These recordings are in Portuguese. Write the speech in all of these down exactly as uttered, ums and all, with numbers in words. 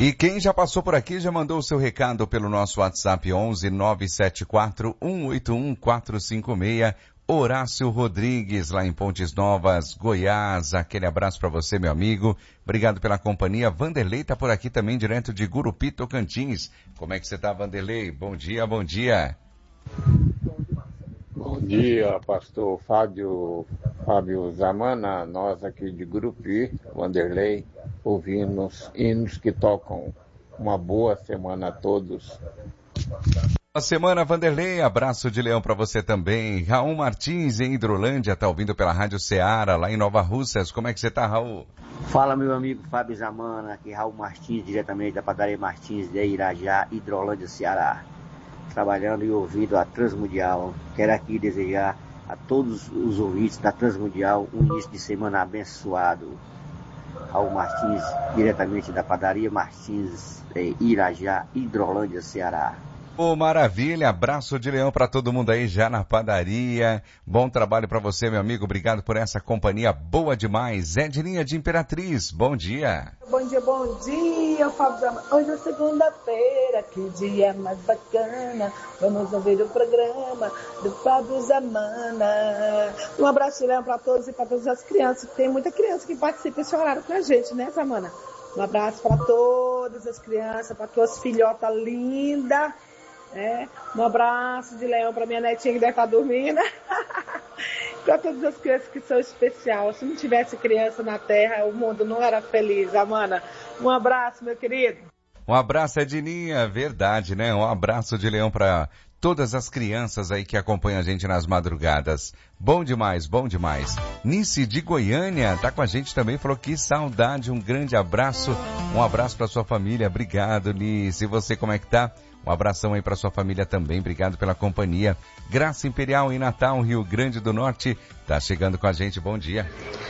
E quem já passou por aqui já mandou o seu recado pelo nosso WhatsApp onze nove sete quatro um oito um quatro cinco seis. Horácio Rodrigues, lá em Pontes Novas, Goiás. Aquele abraço para você, meu amigo. Obrigado pela companhia. Vanderlei tá por aqui também, direto de Gurupi, Tocantins. Como é que você tá, Vanderlei? Bom dia, bom dia. Bom dia, pastor Fábio, Fábio Zamana. Nós aqui de Gurupi, Vanderlei, ouvimos hinos que tocam. Uma boa semana a todos. Boa semana, Vanderlei. Abraço de leão para você também. Raul Martins, em Hidrolândia, tá ouvindo pela Rádio Ceará, lá em Nova Russas. Como é que você tá, Raul? Fala, meu amigo Fábio Zamana, aqui Raul Martins, diretamente da padaria Martins de Irajá, Hidrolândia, Ceará. Trabalhando e ouvindo a Transmundial. Quero aqui desejar a todos os ouvintes da Transmundial um início de semana abençoado. Raul Martins, diretamente da padaria Martins de Irajá, Hidrolândia, Ceará. Ô, oh, maravilha, abraço de leão para todo mundo aí já na padaria. Bom trabalho para você, meu amigo. Obrigado por essa companhia boa demais. Edinha de Imperatriz, bom dia. Bom dia, bom dia, Fábio Zamana. Hoje é segunda-feira, que dia mais bacana. Vamos ouvir o programa do Fábio Zamana. Um abraço de leão para todos e para todas as crianças. Tem muita criança que participa desse horário com a gente, né, Zamana? Um abraço para todas as crianças, para tuas filhotas lindas. É, um abraço de leão para minha netinha que deve estar dormindo. Para todas as crianças que são especiais. Se não tivesse criança na Terra, o mundo não era feliz, Amana. Um abraço, meu querido. Um abraço, Edininha. Verdade, né? Um abraço de leão para todas as crianças aí que acompanham a gente nas madrugadas. Bom demais, bom demais. Nice de Goiânia tá com a gente também, falou que saudade, um grande abraço. Um abraço para sua família. Obrigado, Nice. E você, como é que tá? Um abração aí para sua família também, obrigado pela companhia. Graça Imperial em Natal, Rio Grande do Norte, tá chegando com a gente, bom dia.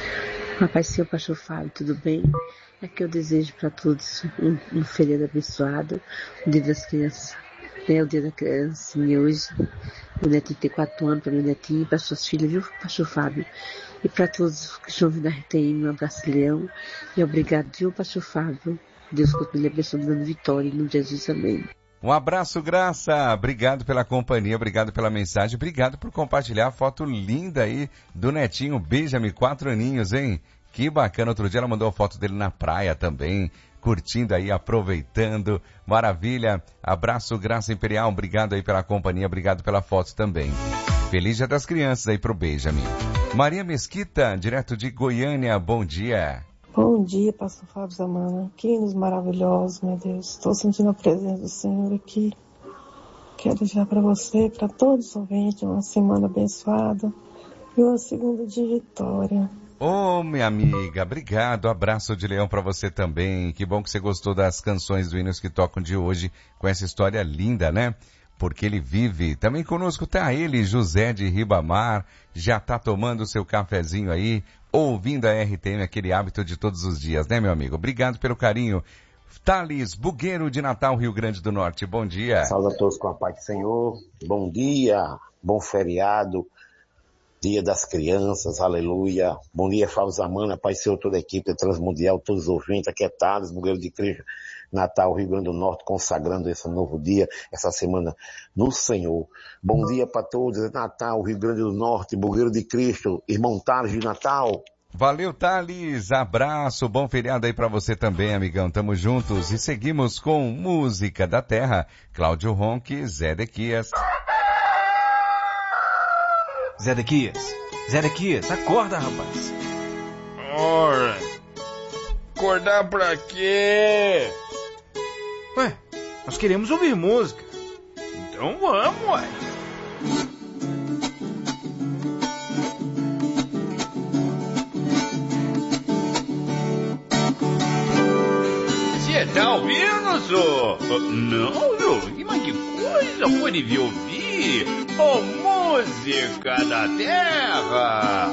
Rapaz, seu pastor Fábio, tudo bem? É que eu desejo para todos um, um feriado abençoado, o dia das crianças, né, o dia da criança, e hoje, meu netinho tem quatro anos, para meu netinho e para suas filhas, viu, pastor Fábio? E para todos que estão ouvindo a R T M, um abraço, leão, e obrigado, viu, pastor Fábio? Deus continue abençoando, dando vitória, em nome de Jesus, amém. Um abraço, Graça. Obrigado pela companhia, obrigado pela mensagem, obrigado por compartilhar a foto linda aí do netinho. Beija-me, quatro aninhos, hein? Que bacana. Outro dia ela mandou a foto dele na praia também, curtindo aí, aproveitando. Maravilha. Abraço, Graça Imperial. Obrigado aí pela companhia, obrigado pela foto também. Feliz Dia das Crianças aí pro Beija-me. Maria Mesquita, direto de Goiânia. Bom dia. Bom dia, pastor Fábio Zamana. Que hinos maravilhosos, meu Deus. Estou sentindo a presença do Senhor aqui. Quero desejar para você, para todos os ouvintes, uma semana abençoada e uma segunda de vitória. Ô, oh, minha amiga, obrigado. Abraço de leão para você também. Que bom que você gostou das canções do hinos que tocam de hoje, com essa história linda, né? Porque ele vive. Também conosco tá ele, José de Ribamar. Já tá tomando o seu cafezinho aí, ouvindo a R T M, aquele hábito de todos os dias, né, meu amigo? Obrigado pelo carinho. Thales Bugueiro de Natal, Rio Grande do Norte. Bom dia. Saúde a todos com a paz do Senhor. Bom dia, bom feriado, dia das crianças, aleluia. Bom dia, Fábio Zamana, Pai Senhor, toda a equipe da Transmundial, todos os ouvintes. Aqui é Thales Bugueiro de Cristo, Natal, Rio Grande do Norte, consagrando esse novo dia, essa semana no Senhor. Bom dia para todos, Natal, Rio Grande do Norte, Bugueiro de Cristo, irmão Thales de Natal. Valeu, Thales. Abraço, bom feriado aí pra você também, amigão. Tamo juntos e seguimos com Música da Terra. Cláudio Ronque, Zé Dequias. Zé Dequias, Zé Dequias, acorda, rapaz. Ora, acordar pra quê? Ué, nós queremos ouvir música. Então vamos, ué. Você tá ouvindo, só? Não, Ju, mas que coisa, pode vir ouvir. Ô, Música da Terra.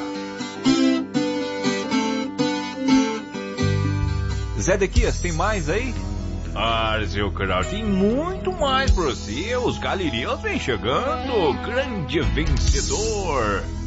Zé Dequias, tem mais aí? Ah, seu canal, tem muito mais pra você. Os galileus vêm chegando. Grande vencedor.